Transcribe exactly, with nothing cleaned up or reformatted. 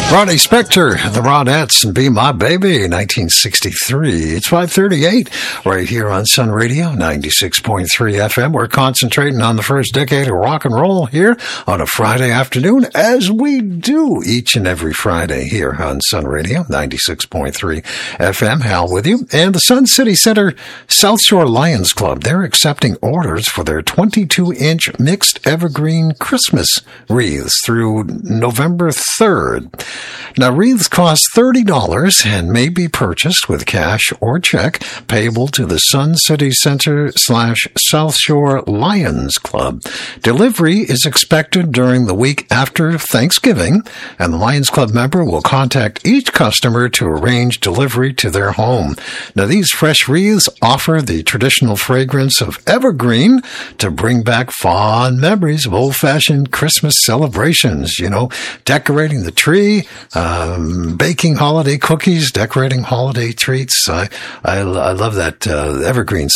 Ronnie Spector, the Ronettes, and Be My Baby, nineteen sixty-three. It's five thirty-eight right here on Sun Radio, ninety-six point three F M. We're concentrating on the first decade of rock and roll here on a Friday afternoon, as we do each and every Friday here on Sun Radio, ninety-six point three F M. Hal with you. And the Sun City Center South Shore Lions Club, they're accepting orders for their twenty-two inch mixed evergreen Christmas wreaths through November third. Now, wreaths cost thirty dollars and may be purchased with cash or check payable to the Sun City Center slash South Shore Lions Club. Delivery is expected during the week after Thanksgiving, and the Lions Club member will contact each customer to arrange delivery to their home. Now, these fresh wreaths offer the traditional fragrance of evergreen to bring back fond memories of old-fashioned Christmas celebrations, you know, decorating the tree, Um, baking holiday cookies, decorating holiday treats. I, I, I love that uh, evergreen